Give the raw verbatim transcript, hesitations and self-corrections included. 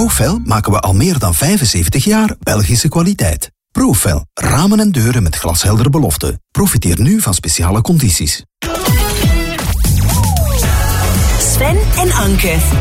Profel maken we al meer dan vijfenzeventig jaar Belgische kwaliteit. Profel, ramen en deuren met glasheldere beloften. Profiteer nu van speciale condities. Sven en Anke